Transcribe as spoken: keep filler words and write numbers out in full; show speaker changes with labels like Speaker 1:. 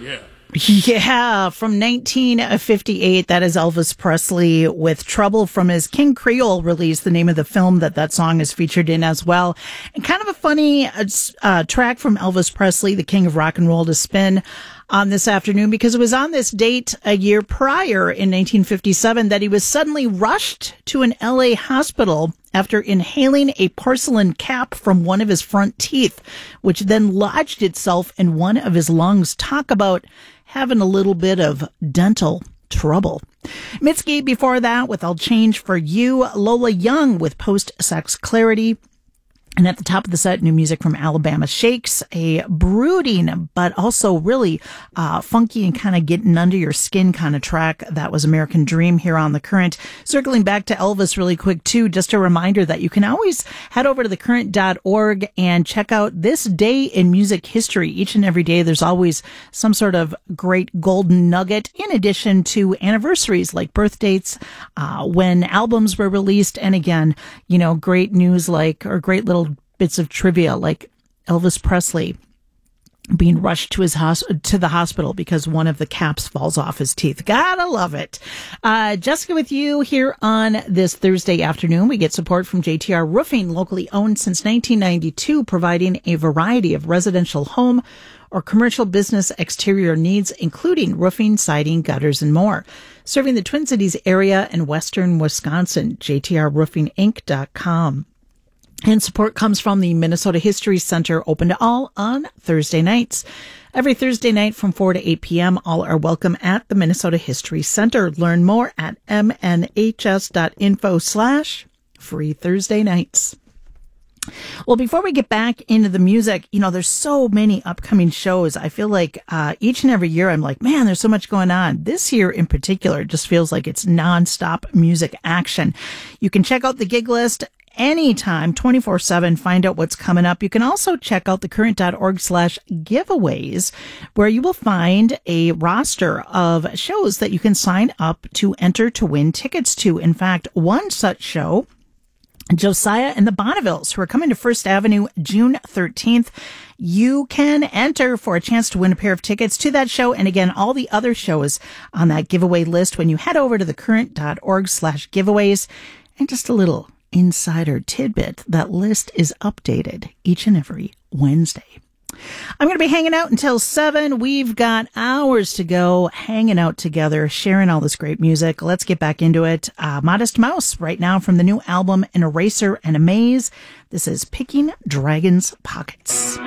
Speaker 1: yeah.
Speaker 2: Yeah, from nineteen fifty-eight, that is Elvis Presley with Trouble from his King Creole release, the name of the film that that song is featured in as well. And kind of a funny uh, uh, track from Elvis Presley, the king of rock and roll, to spin on this afternoon, because it was on this date a year prior in nineteen fifty-seven that he was suddenly rushed to an L A hospital after inhaling a porcelain cap from one of his front teeth, which then lodged itself in one of his lungs. Talk about having a little bit of dental trouble. Mitski before that with I'll Change for You. Lola Young with Post-Sex Clarity. And at the top of the set, new music from Alabama Shakes, a brooding but also really uh, funky and kind of getting under your skin kind of track. That was American Dream here on The Current. Circling back to Elvis really quick, too, just a reminder that you can always head over to the current dot org and check out this day in music history. Each and every day, there's always some sort of great golden nugget, in addition to anniversaries like birth dates, uh, when albums were released, and again, you know, great news like, or great little bits of trivia like Elvis Presley being rushed to his hos- to the hospital because one of the caps falls off his teeth. Gotta love it. Uh, Jessica with you here on this Thursday afternoon. We get support from J T R Roofing, locally owned since nineteen ninety-two, providing a variety of residential home or commercial business exterior needs, including roofing, siding, gutters, and more. Serving the Twin Cities area and western Wisconsin, j t r roofing inc dot com. And support comes from the Minnesota History Center, open to all on Thursday nights. Every Thursday night from four to eight p.m., all are welcome at the Minnesota History Center. Learn more at m n h s dot info slash free Thursday nights. Well, before we get back into the music, you know, there's so many upcoming shows. I feel like uh, each and every year I'm like, man, there's so much going on. This year in particular, it just feels like it's nonstop music action. You can check out the gig list anytime, twenty-four seven, find out what's coming up. You can also check out the current dot org slash giveaways, where you will find a roster of shows that you can sign up to enter to win tickets to. In fact, one such show, Josiah and the Bonnevilles, who are coming to First Avenue June thirteenth. You can enter for a chance to win a pair of tickets to that show. And again, all the other shows on that giveaway list when you head over to the current dot org slash giveaways. And just a little insider tidbit, that list is updated each and every Wednesday. I'm going to be hanging out until seven. We've got hours to go hanging out together, sharing all this great music. Let's get back into it. Uh, Modest Mouse right now from the new album An Eraser and a Maze. This is Picking Dragon's Pockets.